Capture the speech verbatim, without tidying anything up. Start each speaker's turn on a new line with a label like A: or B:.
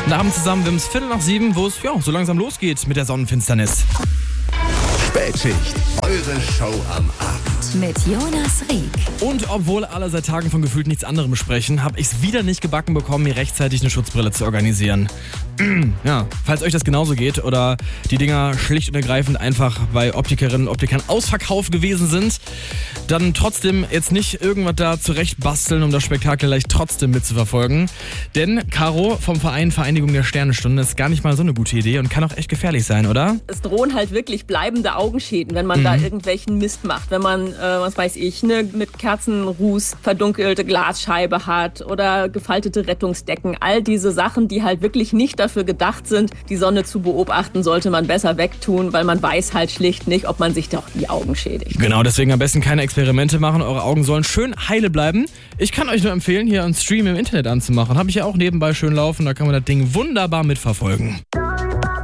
A: Guten Abend zusammen, wir haben es Viertel nach sieben, wo es ja, so langsam losgeht mit der Sonnenfinsternis.
B: Spätschicht, eure Show am Abend.
C: Mit Jonas Rieck.
A: Und obwohl alle seit Tagen von gefühlt nichts anderem sprechen, habe ich es wieder nicht gebacken bekommen, mir rechtzeitig eine Schutzbrille zu organisieren. Ja, falls euch das genauso geht oder die Dinger schlicht und ergreifend einfach bei Optikerinnen und Optikern ausverkauft gewesen sind, dann trotzdem jetzt nicht irgendwas da zurecht basteln, um das Spektakel leicht trotzdem mitzuverfolgen. Denn Caro vom Verein Vereinigung der Sternenstunde ist gar nicht mal so eine gute Idee und kann auch echt gefährlich sein, oder?
D: Es drohen halt wirklich bleibende Augenschäden, wenn man mhm. da irgendwelchen Mist macht. Wenn man, äh, was weiß ich, ne, mit Kerzenruß verdunkelte Glasscheibe hat oder gefaltete Rettungsdecken. All diese Sachen, die halt wirklich nicht dafür gedacht sind, die Sonne zu beobachten, sollte man besser wegtun, weil man weiß halt schlicht nicht, ob man sich doch die Augen schädigt.
A: Genau, deswegen am besten keine Experimente machen. Eure Augen sollen schön heile bleiben. Ich kann euch nur empfehlen, hier einen Stream im Internet anzumachen. Habe ich ja auch nebenbei schön laufen, da kann man das Ding wunderbar mitverfolgen.